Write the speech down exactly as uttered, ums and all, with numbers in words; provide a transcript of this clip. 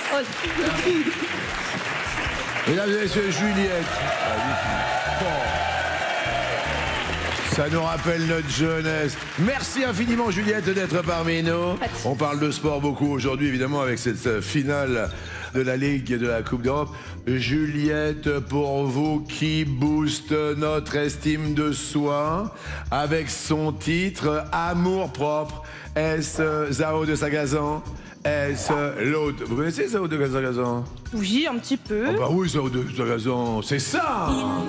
Mesdames et messieurs, Juliette. Ça nous rappelle notre jeunesse. Merci infiniment, Juliette, d'être parmi nous. On parle de sport beaucoup aujourd'hui, évidemment, avec cette finale de la Ligue et de la Coupe d'Europe. Juliette, pour vous, qui booste notre estime de soi avec son titre Amour propre. Est-ce Zao de Sagazan? Est-ce l'autre? Vous connaissez Zao de Sagazan? Oui, un petit peu. Ah bah oui, Zao de Sagazan, c'est ça.